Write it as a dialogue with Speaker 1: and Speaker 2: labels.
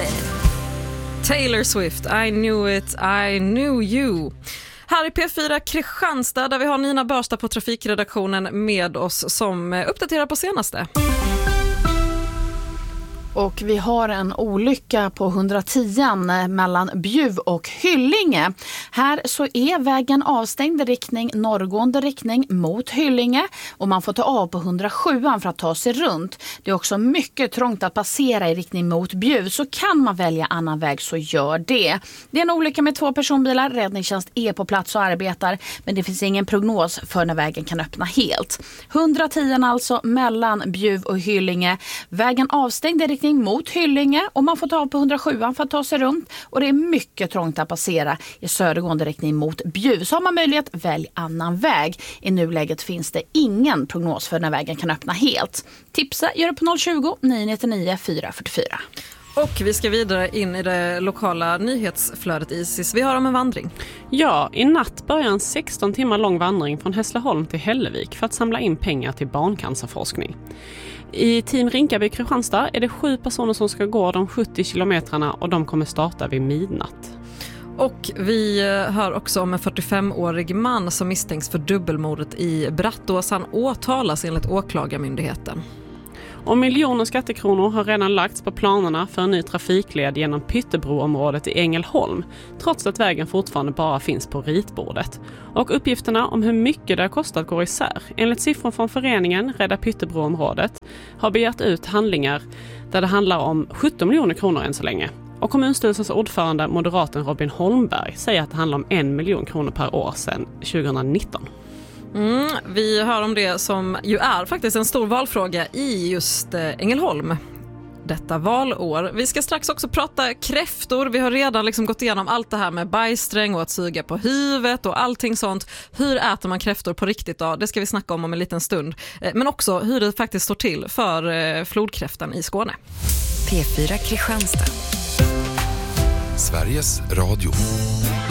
Speaker 1: Taylor Swift, I knew it, I knew you. Här i P4 Kristianstad där vi har Nina Börstad på trafikredaktionen med oss som uppdaterar på senaste.
Speaker 2: Och vi har en olycka på 110 mellan Bjuv och Hyllinge. Här så är vägen avstängd i riktning norrgående riktning mot Hyllinge och man får ta av på 107 för att ta sig runt. Det är också mycket trångt att passera i riktning mot Bjuv, så kan man välja annan väg så gör det. Det är en olycka med 2 personbilar, räddningstjänst är på plats och arbetar, men det finns ingen prognos för när vägen kan öppna helt. 110 alltså mellan Bjuv och Hyllinge. Vägen avstängd i riktning mot Hyllinge och man får ta av på 107 för att ta sig runt, och det är mycket trångt att passera i södergående riktning mot Bjuv. Så har man möjlighet, välj annan väg. I nuläget finns det ingen prognos för när vägen kan öppna helt. Tipsa gör det på 020 999 444.
Speaker 1: Och vi ska vidare in i det lokala nyhetsflödet Isis. Vi har om en vandring.
Speaker 3: Ja, i natt börjar en 16 timmar lång vandring från Hässleholm till Hällevik för att samla in pengar till barncancerforskning. I Team Rinkaby Kristianstad är det 7 personer som ska gå de 70 kilometrarna och de kommer starta vid midnatt.
Speaker 1: Och vi hör också om en 45-årig man som misstänks för dubbelmordet i Brattås. Han åtalas enligt åklagarmyndigheten.
Speaker 3: Och miljoner skattekronor har redan lagts på planerna för en ny trafikled genom Pyttebroområdet i Ängelholm, trots att vägen fortfarande bara finns på ritbordet. Och uppgifterna om hur mycket det har kostat går isär. Enligt siffror från föreningen Rädda Pyttebroområdet har begärt ut handlingar där det handlar om 17 miljoner kronor än så länge. Och kommunstyrelsens ordförande, moderaten Robin Holmberg, säger att det handlar om 1 miljon kronor per år sedan 2019.
Speaker 1: Vi hör om det som ju är faktiskt en stor valfråga i just Ängelholm detta valår. Vi ska strax också prata kräftor. Vi har redan gått igenom allt det här med bajssträng och att suga på huvudet och allting sånt. Hur äter man kräftor på riktigt då? Det ska vi snacka om en liten stund. Men också hur det faktiskt står till för flodkräftan i Skåne.
Speaker 4: P4 Kristianstad.
Speaker 5: Sveriges Radio.